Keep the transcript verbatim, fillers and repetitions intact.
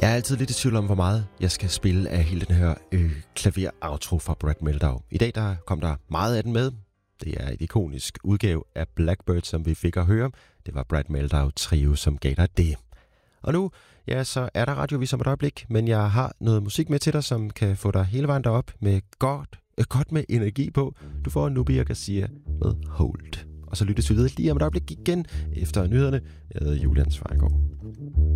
Jeg er altid lidt i tvivl om, hvor meget jeg skal spille af hele den her øh, klaver-outro fra Brad Mehldau. I dag der kom der meget af den med. Det er et ikonisk udgave af Blackbird, som vi fik at høre. Det var Brad Mehldau Trio, som gav dig det. Og nu, ja, så er der radiovis om et øjeblik, men jeg har noget musik med til dig, som kan få dig hele vejen derop med godt, øh, godt med energi på. Du får Nubia Garcia med Hold. Og så lyttes vi videre lige om et øjeblik igen efter nyhederne. Jeg hedder Julian Svejgaard.